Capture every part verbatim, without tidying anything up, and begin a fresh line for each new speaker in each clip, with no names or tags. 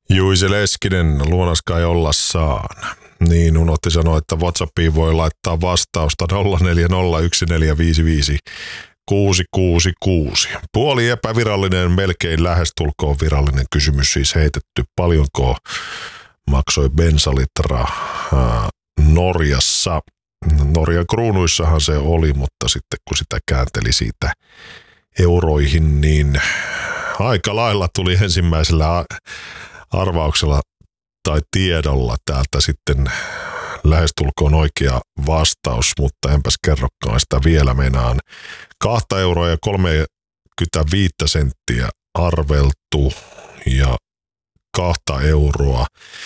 Juise Leskinen, luonaskai olla saan. Niin, unohti sanoa, että WhatsAppiin voi laittaa vastausta nolla neljä nolla yksi neljä viisi viisi kuusi kuusi kuusi. Puoli epävirallinen, melkein lähestulkoon virallinen kysymys siis heitetty. Paljonko maksoi bensalitra ää, Norjassa? Norjan kruunuissahan se oli, mutta sitten kun sitä käänteli siitä euroihin, niin aika lailla tuli ensimmäisellä arvauksella tai tiedolla täältä sitten lähestulkoon oikea vastaus, mutta enpäs kerrokaan sitä vielä. Meinaan kahta euroa ja kolmekymmentäviisi senttiä arveltu ja kahta euroa,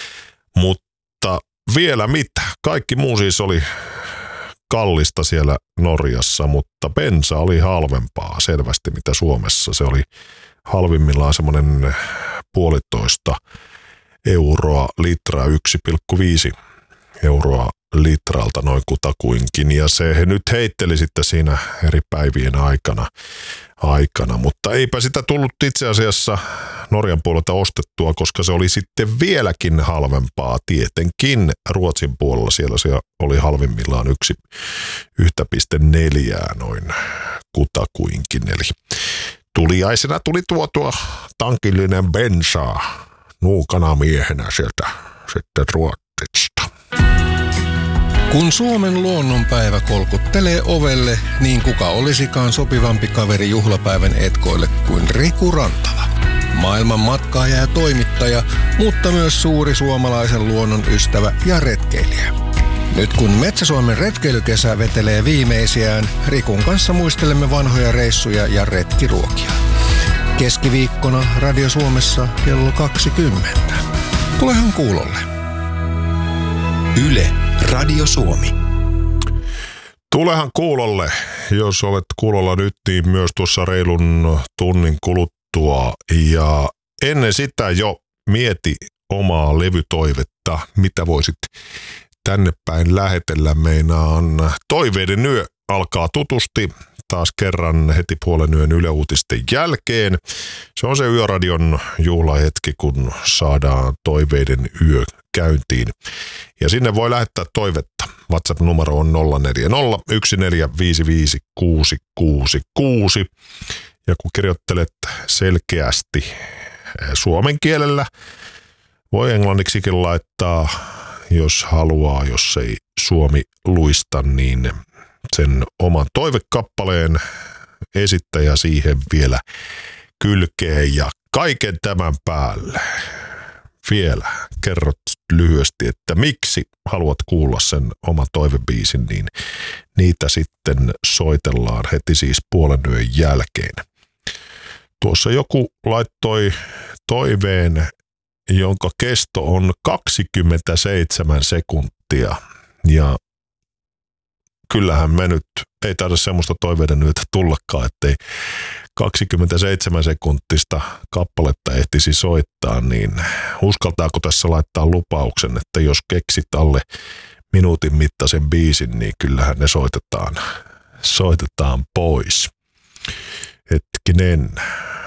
mutta vielä mitä? Kaikki muu siis oli kallista siellä Norjassa, mutta bensa oli halvempaa selvästi mitä Suomessa. Se oli halvimmillaan semmoinen puolitoista euroa litra, yksi pilkku viisi euroa litralta noin kutakuinkin. Ja se nyt heitteli sitten siinä eri päivien aikana, aikana, mutta eipä sitä tullut itse asiassa Norjan puolelta ostettua, koska se oli sitten vieläkin halvempaa tietenkin Ruotsin puolella. Siellä se oli halvimmillaan yksi, yksi pilkku neljä noin kutakuinkin. Eli tuliaisena tuli tuotua tankillinen bensaa nuukana miehenä sieltä sitten Ruotsista.
Kun Suomen luonnonpäivä kolkuttelee ovelle, niin kuka olisikaan sopivampi kaveri juhlapäivän etkoille kuin Riku Rantala. Maailman matkaaja ja toimittaja, mutta myös suuri suomalaisen luonnon ystävä ja retkeilijä. Nyt kun Metsä-Suomen retkeilykesä vetelee viimeisiään, Rikun kanssa muistelemme vanhoja reissuja ja retkiruokia. Keskiviikkona Radio Suomessa kello kaksikymmentä. Tulehan kuulolle.
Yle, Radio Suomi.
Tulehan kuulolle, jos olet kuulolla nyt, niin myös tuossa reilun tunnin kuluttua. Ja ennen sitä jo mieti omaa levytoivetta, mitä voisit tänne päin lähetellä. Meinaan Toiveiden yö alkaa tutusti taas kerran heti puolen yön Yle Uutisten jälkeen. Se on se Yöradion juhlahetki, kun saadaan Toiveiden yö käyntiin. Ja sinne voi lähettää toivetta. WhatsApp-numero on nolla neljä nolla yksi neljä viisi viisi kuusi kuusi kuusi. Ja kun kirjoittelet selkeästi suomen kielellä, voi englanniksikin laittaa, jos haluaa, jos ei suomi luista, niin sen oman toivekappaleen esittäjä siihen vielä kylkee. Ja kaiken tämän päälle vielä kerrot lyhyesti, että miksi haluat kuulla sen oman toivebiisin, niin niitä sitten soitellaan heti siis puolen yön jälkeen. Tuossa joku laittoi toiveen, jonka kesto on kaksikymmentäseitsemän sekuntia, ja kyllähän me nyt ei taida semmoista toiveiden yötä tullakaan, ettei kaksikymmentäseitsemän sekuntista kappaletta ehtisi soittaa, niin uskaltaako tässä laittaa lupauksen, että jos keksit alle minuutin mittaisen biisin, niin kyllähän ne soitetaan, soitetaan pois. Hetkinen,